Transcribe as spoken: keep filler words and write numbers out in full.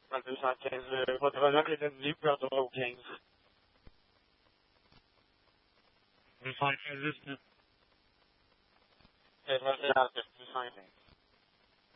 Mas os Sainz, eu vou trabalhar acreditando livre para o James. Os Sainz, Ele vai ser rápido, os Sainz.